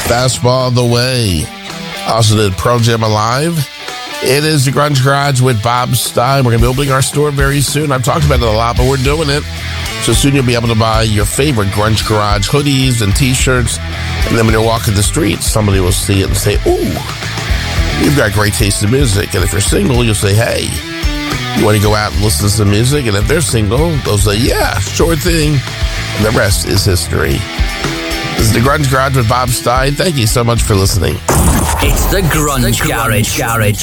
Fastball the Way. Also did Pearl Jam Alive. It is the Grunge Garage with Bob Stein. We're going to be opening our store very soon. I've talked about it a lot, but we're doing it. So soon you'll be able to buy your favorite Grunge Garage hoodies and t-shirts. And then when you're walking the streets, somebody will see it and say, ooh, you've got great taste in music. And if you're single, you'll say, hey, you want to go out and listen to some music? And if they're single, they'll say, yeah, sure thing. And the rest is history. This is the Grunge Garage with Bob Stein. Thank you so much for listening. It's the Grunge Garage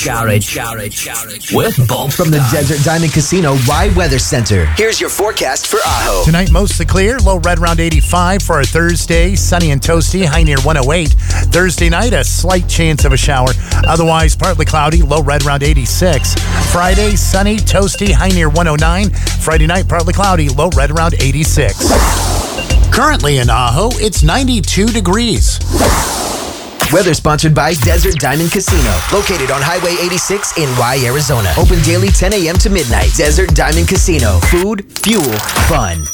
with Bob from the Desert Diamond Casino Rye Weather Center. Here's your forecast for Ajo. Tonight, mostly clear. Low right around 85 for our Thursday. Sunny and toasty, high near 108. Thursday night, a slight chance of a shower. Otherwise, partly cloudy, low right around 86. Friday, sunny, toasty, high near 109. Friday night, partly cloudy, low right around 86. Currently in Ajo, it's 92 degrees. Weather sponsored by Desert Diamond Casino, located on Highway 86 in Rye, Arizona. Open daily 10 a.m. to midnight. Desert Diamond Casino. Food, fuel, fun.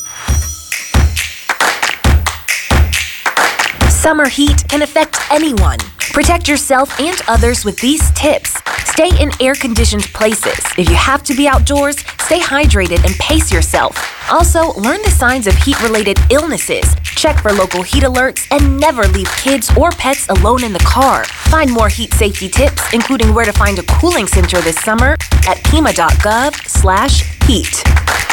Summer heat can affect anyone. Protect yourself and others with these tips. Stay in air-conditioned places. If you have to be outdoors, stay hydrated and pace yourself. Also, learn the signs of heat-related illnesses. Check for local heat alerts and never leave kids or pets alone in the car. Find more heat safety tips, including where to find a cooling center this summer at pima.gov/heat.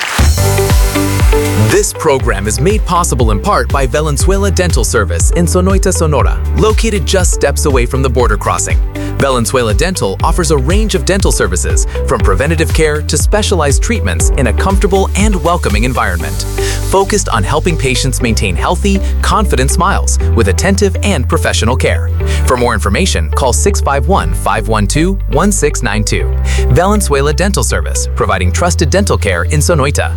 This program is made possible in part by Valenzuela Dental Service in Sonoita, Sonora, located just steps away from the border crossing. Valenzuela Dental offers a range of dental services, from preventative care to specialized treatments in a comfortable and welcoming environment, focused on helping patients maintain healthy, confident smiles with attentive and professional care. For more information, call 651-512-1692. Valenzuela Dental Service, providing trusted dental care in Sonoita.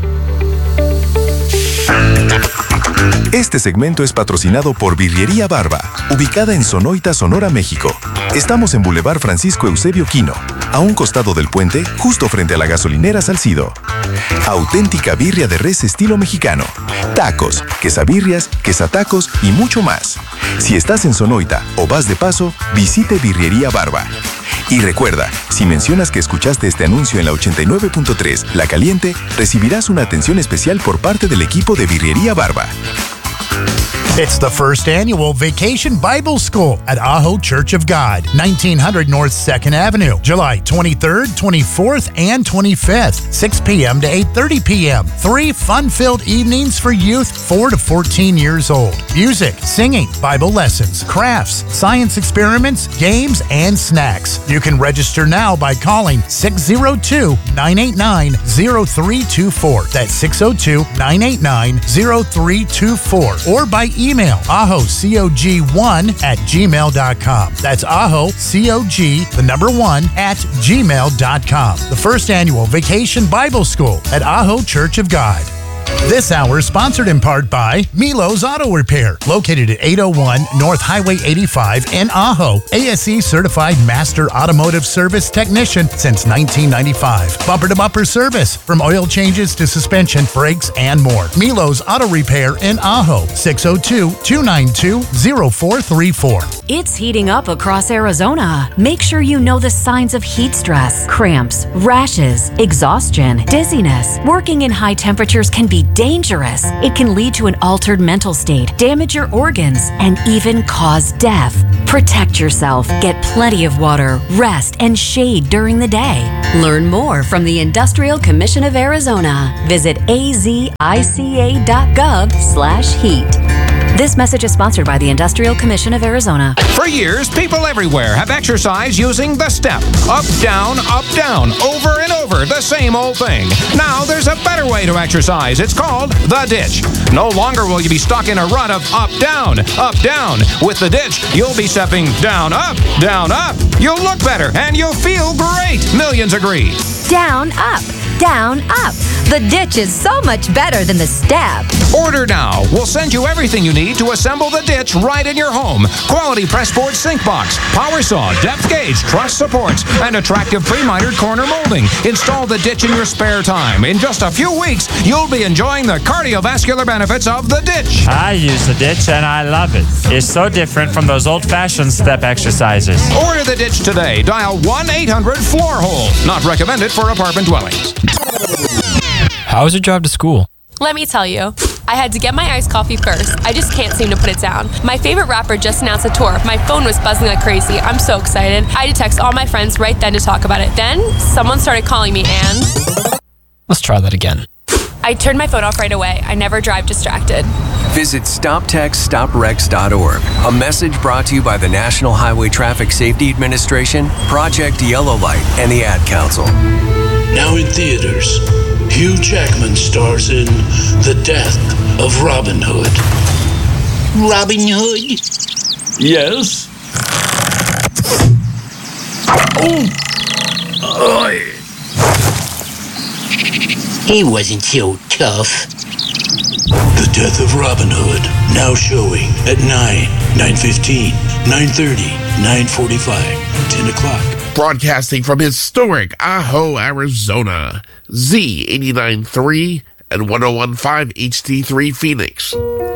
Este segmento es patrocinado por Birrería Barba, ubicada en Sonoita, Sonora, México. Estamos en Boulevard Francisco Eusebio Quino, a un costado del puente, justo frente a la gasolinera Salcido. Auténtica birria de res estilo mexicano. Tacos, quesabirrias, quesatacos y mucho más. Si estás en Sonoita o vas de paso, visite Birrería Barba. Y recuerda, si mencionas que escuchaste este anuncio en la 89.3 La Caliente, recibirás una atención especial por parte del equipo de Birrería Barba. It's the first annual Vacation Bible School at Ajo Church of God, 1900 North 2nd Avenue, July 23rd, 24th, and 25th, 6 p.m. to 8:30 p.m. 3 fun-filled evenings for youth 4 to 14 years old. Music, singing, Bible lessons, crafts, science experiments, games, and snacks. You can register now by calling 602-989-0324. That's 602-989-0324. Or by email ahocog1@gmail.com. That's ahocog1@gmail.com. The first annual Vacation Bible School at Ajo Church of God. This hour is sponsored in part by Milo's Auto Repair, located at 801 North Highway 85 in Ajo. ASE certified master automotive service technician since 1995. Bumper-to-bumper service, from oil changes to suspension, brakes, and more. Milo's Auto Repair in Ajo, 602-292-0434. It's heating up across Arizona. Make sure you know the signs of heat stress, cramps, rashes, exhaustion, dizziness. Working in high temperatures can be dangerous. It can lead to an altered mental state, damage your organs, and even cause death. Protect yourself. Get plenty of water, rest, and shade during the day. Learn more from the Industrial Commission of Arizona. Visit azica.gov/heat. This message is sponsored by the Industrial Commission of Arizona. For years, people everywhere have exercised using the step. Up, down, over and over, the same old thing. Now there's a better way to exercise. It's called the ditch. No longer will you be stuck in a rut of up, down. With the ditch, you'll be stepping down, up. You'll look better and you'll feel great. Millions agree. Down, up. down, up. The ditch is so much better than the step. Order now. We'll send you everything you need to assemble the ditch right in your home. Quality pressboard sink box, power saw, depth gauge, truss supports, and attractive pre-mitered corner molding. Install the ditch in your spare time. In just a few weeks, you'll be enjoying the cardiovascular benefits of the ditch. I use the ditch and I love it. It's so different from those old-fashioned step exercises. Order the ditch today. Dial 1-800-FLOOR-HOLE. Not recommended for apartment dwellings. How was your drive to school? Let me tell you, I had to get my iced coffee first. I just can't seem to put it down. My favorite rapper just announced a tour. My phone was buzzing like crazy. I'm so excited. I had to text all my friends right then to talk about it. Then, someone started calling me and... Let's try that again. I turned my phone off right away. I never drive distracted. Visit StopTextStopWrecks.org. A message brought to you by the National Highway Traffic Safety Administration, Project Yellow Light, and the Ad Council. Now in theaters, Hugh Jackman stars in The Death of Robin Hood. Robin Hood? Yes? He wasn't so tough. The Death of Robin Hood, now showing at 9, 9:15, 9:30, 9:45, 10 o'clock. Broadcasting from historic Ajo, Arizona, Z89.3 and 101.5 HD3 Phoenix.